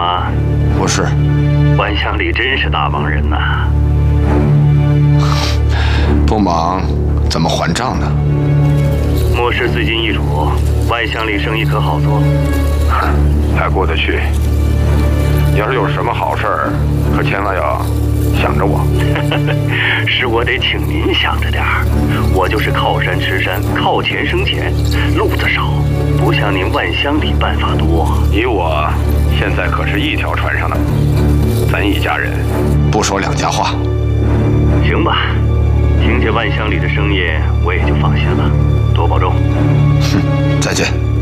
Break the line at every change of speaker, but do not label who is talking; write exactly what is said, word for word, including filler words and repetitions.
吗？
不是。
万乡里真是大忙人呐。
不忙，怎么还账呢？
末世最近易主，万乡里生意可好做？
还过得去。要是有什么好事儿，可千万要想着我。
是我得请您想着点儿。我就是靠山吃山，靠钱生钱，路子少，不像您万乡里办法多。
你我现在可是一条船上的，咱一家人，
不说两家话。
行吧，听见万乡里的声音，我也就放心了。多保重。
哼，再见。